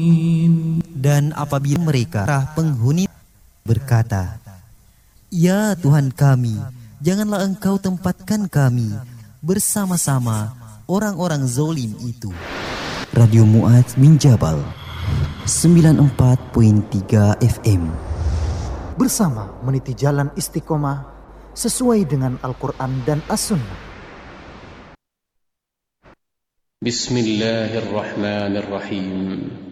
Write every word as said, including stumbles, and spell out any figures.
Dan apabila mereka penghuni berkata, "Ya Tuhan kami, janganlah Engkau tempatkan kami bersama-sama orang-orang zalim itu." Radio Mu'adz min Jabal sembilan puluh empat koma tiga F M. Bersama meniti jalan istiqomah sesuai dengan Al-Quran dan As-Sunnah. Bismillahirrahmanirrahim.